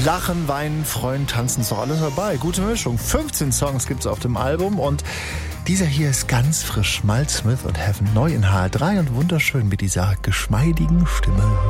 Lachen, weinen, freuen, tanzen, ist doch alles dabei. Gute Mischung. 15 Songs gibt's auf dem Album und dieser hier ist ganz frisch. Miles Smith und Heaven, neu in HR3 und wunderschön mit dieser geschmeidigen Stimme.